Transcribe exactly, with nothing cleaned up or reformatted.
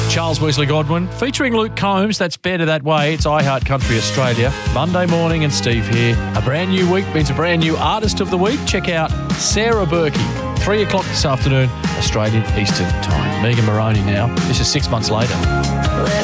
Charles Wesley Godwin, featuring Luke Combs. That's Better That Way. It's iHeart Country Australia. Monday morning and Steve here. A brand new week means a brand new Artist of the Week. Check out Sarah Berkey. Three o'clock this afternoon, Australian Eastern Time. Megan Moroney now. This is Six Months Later.